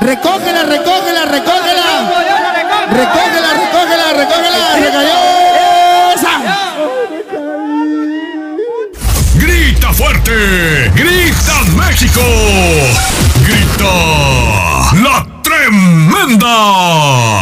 Recógela, recógela, recógela. Recógela, recógela, recógela. Recayó. ¡Grita fuerte! ¡Grita México! ¡Grita la tremenda!